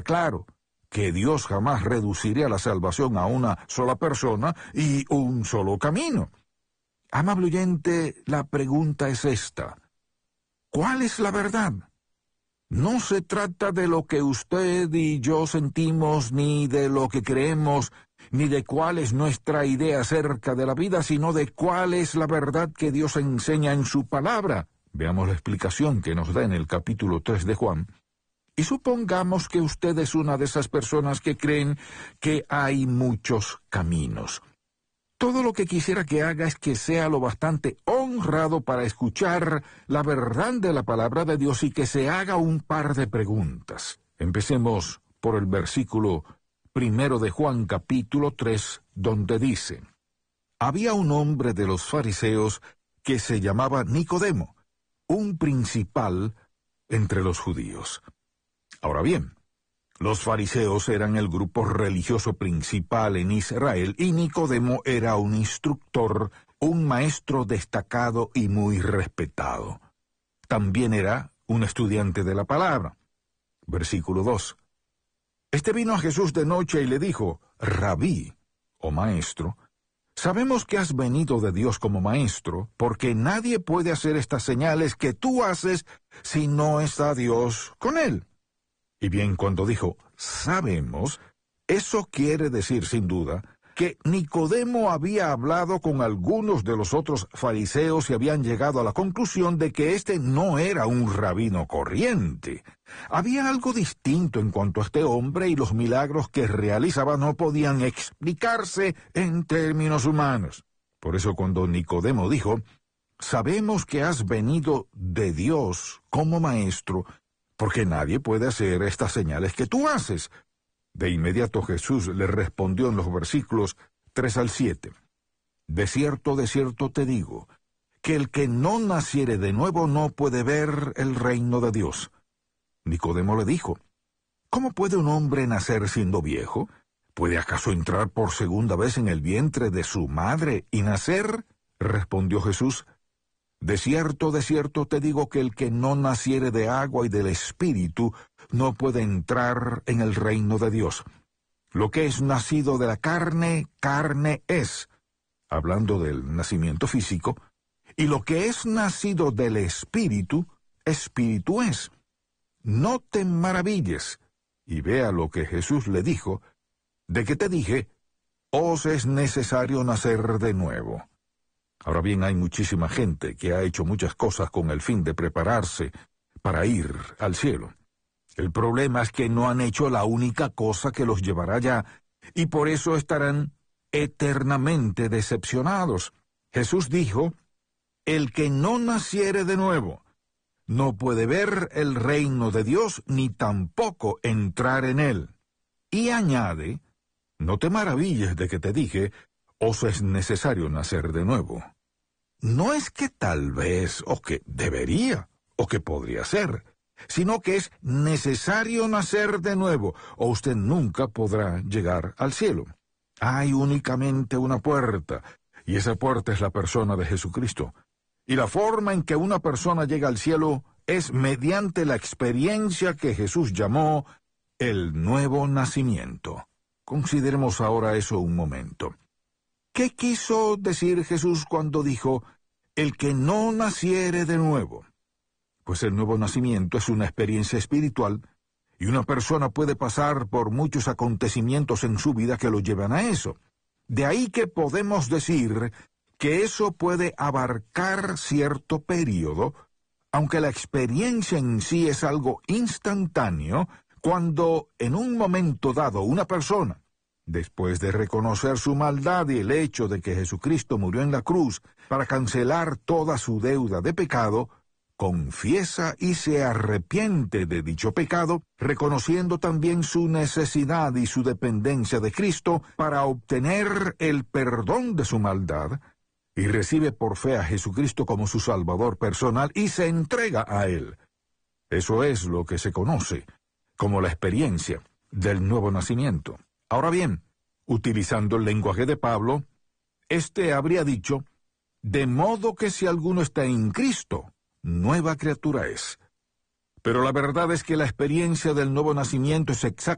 claro que Dios jamás reduciría la salvación a una sola persona y un solo camino. Amable oyente, la pregunta es esta: ¿cuál es la verdad? No se trata de lo que usted y yo sentimos, ni de lo que creemos, ni de cuál es nuestra idea acerca de la vida, sino de cuál es la verdad que Dios enseña en su palabra. Veamos la explicación que nos da en el capítulo 3 de Juan. Y supongamos que usted es una de esas personas que creen que hay muchos caminos. Todo lo que quisiera que haga es que sea lo bastante honrado para escuchar la verdad de la palabra de Dios y que se haga un par de preguntas. Empecemos por el versículo 1 de Juan capítulo 3, donde dice: había un hombre de los fariseos que se llamaba Nicodemo, un principal entre los judíos. Ahora bien, los fariseos eran el grupo religioso principal en Israel y Nicodemo era un instructor, un maestro destacado y muy respetado. También era un estudiante de la palabra. Versículo 2. Este vino a Jesús de noche y le dijo: Rabí, o maestro, sabemos que has venido de Dios como maestro, porque nadie puede hacer estas señales que tú haces si no está Dios con él. Y bien, cuando dijo sabemos, eso quiere decir sin duda que Nicodemo había hablado con algunos de los otros fariseos y habían llegado a la conclusión de que este no era un rabino corriente. Había algo distinto en cuanto a este hombre y los milagros que realizaba no podían explicarse en términos humanos. Por eso cuando Nicodemo dijo: sabemos que has venido de Dios como maestro, porque nadie puede hacer estas señales que tú haces. De inmediato Jesús le respondió en los versículos 3 al 7. De cierto te digo, que el que no naciere de nuevo no puede ver el reino de Dios. Nicodemo le dijo: ¿cómo puede un hombre nacer siendo viejo? ¿Puede acaso entrar por segunda vez en el vientre de su madre y nacer? Respondió Jesús: de cierto te digo que el que no naciere de agua y del Espíritu no puede entrar en el reino de Dios. Lo que es nacido de la carne, carne es, hablando del nacimiento físico, y lo que es nacido del Espíritu, espíritu es. No te maravilles, y vea lo que Jesús le dijo, de que te dije: os es necesario nacer de nuevo. Ahora bien, hay muchísima gente que ha hecho muchas cosas con el fin de prepararse para ir al cielo. El problema es que no han hecho la única cosa que los llevará allá, y por eso estarán eternamente decepcionados. Jesús dijo: el que no naciere de nuevo no puede ver el reino de Dios ni tampoco entrar en él. Y añade: no te maravilles de que te dije: os es necesario nacer de nuevo. No es que tal vez, o que debería, o que podría ser, sino que es necesario nacer de nuevo, o usted nunca podrá llegar al cielo. Hay únicamente una puerta, y esa puerta es la persona de Jesucristo. Y la forma en que una persona llega al cielo es mediante la experiencia que Jesús llamó el nuevo nacimiento. Consideremos ahora eso un momento. ¿Qué quiso decir Jesús cuando dijo: el que no naciere de nuevo? Pues el nuevo nacimiento es una experiencia espiritual, y una persona puede pasar por muchos acontecimientos en su vida que lo llevan a eso. De ahí que podemos decir que eso puede abarcar cierto período, aunque la experiencia en sí es algo instantáneo, cuando en un momento dado una persona, después de reconocer su maldad y el hecho de que Jesucristo murió en la cruz para cancelar toda su deuda de pecado, confiesa y se arrepiente de dicho pecado, reconociendo también su necesidad y su dependencia de Cristo para obtener el perdón de su maldad, y recibe por fe a Jesucristo como su Salvador personal y se entrega a Él. Eso es lo que se conoce como la experiencia del nuevo nacimiento. Ahora bien, utilizando el lenguaje de Pablo, éste habría dicho: de modo que si alguno está en Cristo, nueva criatura es. Pero la verdad es que la experiencia del nuevo nacimiento es exactamente